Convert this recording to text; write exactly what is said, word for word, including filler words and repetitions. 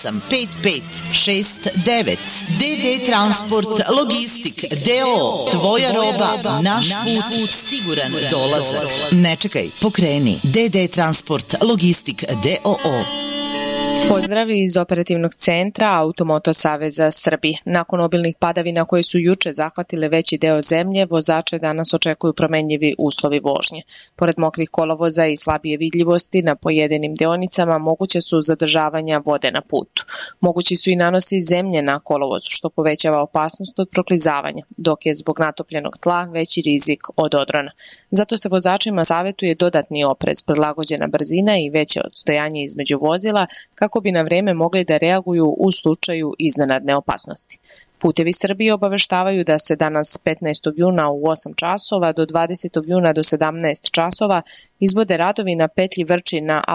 osam pet pet šest devet. D D Transport Logistik D O O. Tvoja roba, naš put, siguran dolazak. Ne čekaj, pokreni. D D Transport Logistik D O O. Pozdravi iz operativnog centra Automoto Saveza Srbije. Nakon obilnih padavina koje su juče zahvatile veći deo zemlje, vozače danas očekuju promenljivi uslovi vožnje. Pored mokrih kolovoza i slabije vidljivosti na pojedinim deonicama moguće su zadržavanja vode na putu. Mogući su i nanosi zemlje na kolovozu, što povećava opasnost od proklizavanja, dok je zbog natopljenog tla veći rizik od odrona. Zato se vozačima savjetuje dodatni oprez, prilagođena brzina i veće odstojanje između vozila, kako bi na vreme mogli da reaguju u slučaju iznenadne opasnosti. Putevi Srbije obaveštavaju da se danas petnaestog juna u osam časova do dvadesetog juna do sedamnaest časova izvode radovi na petlji Vrčin na